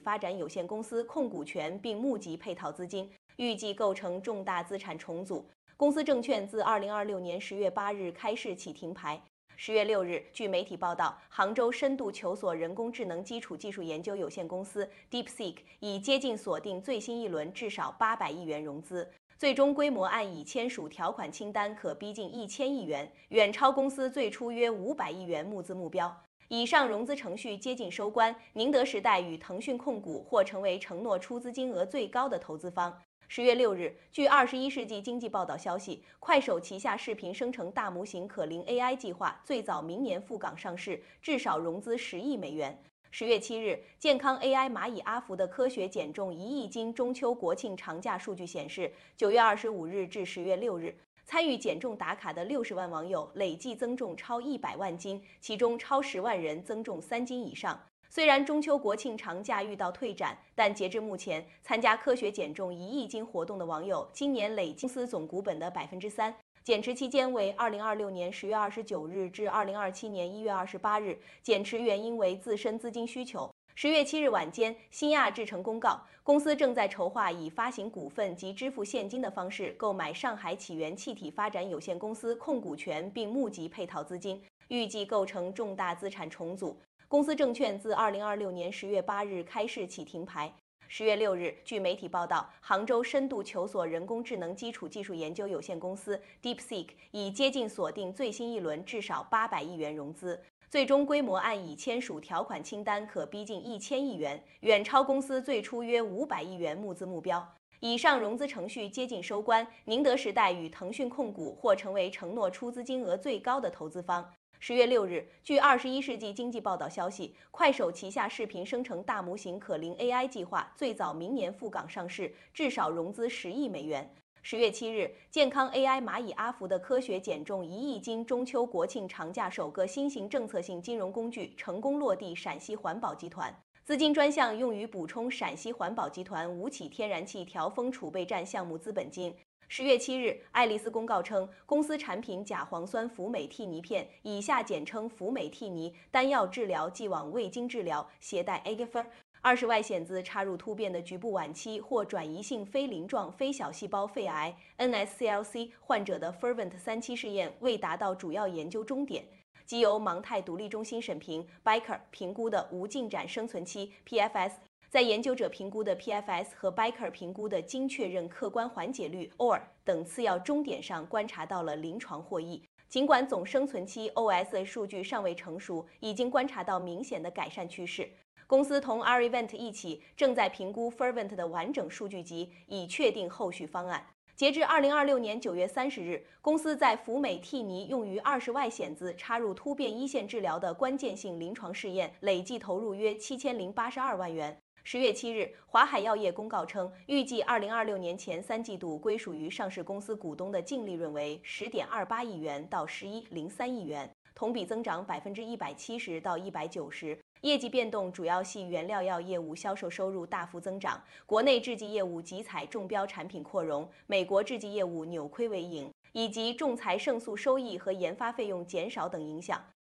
发展有限公司控股权，并募集配套资金，预计构成重大资产重组。公司证券自2026年10月8日开市起停牌。10月6日，据媒体报道，杭州深度求索人工智能基础技术研究有限公司 DeepSeek 已接近锁定最新一轮至少800亿元融资，最终规模按已签署条款清单可逼近1000亿元，远超公司最初约500亿元募资目标。以上融资程序接近收官，宁德时代与腾讯控股或成为承诺出资金额最高的投资方。10月6日，据21世纪经济报道消息，快手旗下视频生成大模型可伶 AI 计划最早明年赴港上市，至少融资10亿美元。10月7日，健康 AI 蚂蚁阿福的科学减重1亿斤。中秋国庆长假数据显示，9月25日至10月6日，参与减重打卡的60万网友累计增重超100万斤，其中超10万人增重3斤以上。虽然中秋国庆长假遇到退展，但截至目前，参加科学减重1亿斤活动的网友今年累计公司总股本的3%，减持期间为2026年10月29日至2027年1月28日，减持原因为自身资金需求。10月7日晚间，新亚制成公告，公司正在筹划以发行股份及支付现金的方式购买上海起源气体发展有限公司控股权，并募集配套资金，预计构成重大资产重组。公司证券自2026年10月8日开市起停牌。10月6日，据媒体报道，杭州深度求索人工智能基础技术研究有限公司 DeepSeek 已接近锁定最新一轮至少800亿元融资，最终规模按已签署条款清单可逼近1000亿元，远超公司最初约500亿元募资目标。以上融资程序接近收官，宁德时代与腾讯控股或成为承诺出资金额最高的投资方。10月6日，据21世纪经济报道消息，快手旗下视频生成大模型可伶 AI 计划最早明年赴港上市，至少融资10亿美元。10月7日，健康 AI 蚂蚁阿福的科学减重1亿斤。中秋国庆长假首个新型政策性金融工具成功落地陕西环保集团，资金专项用于补充陕西环保集团吴起天然气调峰储备站项目资本金。10月7日，爱丽丝公告称，公司产品甲磺酸辅美替尼片（以下简称辅美替尼）单药治疗既往未经治疗携带 AGFR20 外显子插入突变的局部晚期或转移性非鳞状非小细胞肺癌 （NSCLC） 患者的 Fervent3期试验未达到主要研究终点，即由芒泰独立中心审评 （BICR） 评估的无进展生存期 （PFS）。在研究者评估的 PFS 和 BICR 评估的经确认客观缓解率 OR 等次要终点上观察到了临床获益。尽管总生存期 OS 数据尚未成熟，已经观察到明显的改善趋势。公司同 R-Event 一起正在评估 Fervent 的完整数据集，以确定后续方案。截至2026年9月30日，公司在辅美替尼用于20外显子插入突变一线治疗的关键性临床试验累计投入约7082万元。10月7日，华海药业公告称，预计2026年前3季度归属于上市公司股东的净利润为10.28亿元到11.03亿元，同比增长170%到190%。业绩变动主要系原料药业务销售收入大幅增长，国内制剂业务集采中标产品扩容，美国制剂业务扭亏为盈，以及仲裁胜诉收益和研发费用减少等影响。